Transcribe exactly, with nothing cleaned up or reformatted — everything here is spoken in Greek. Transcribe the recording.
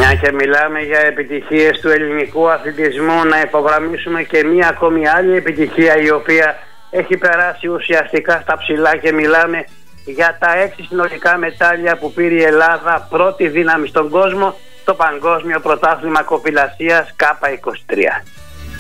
Μια και μιλάμε για επιτυχίες του ελληνικού αθλητισμού, να υπογραμμίσουμε και μια ακόμη άλλη επιτυχία η οποία έχει περάσει ουσιαστικά στα ψηλά, και μιλάμε για τα έξι συνολικά μετάλλια που πήρε η Ελλάδα, πρώτη δύναμη στον κόσμο, στο Παγκόσμιο Πρωτάθλημα Κοπηλασίας Κάπα είκοσι τρία.